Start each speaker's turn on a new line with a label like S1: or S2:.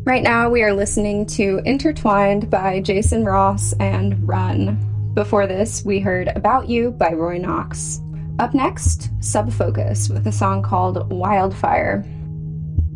S1: Right now, we are listening to Intertwined by Jason Ross and Run. Before this, we heard About You by Roy Knox. Up next, Subfocus with a song called Wildfire.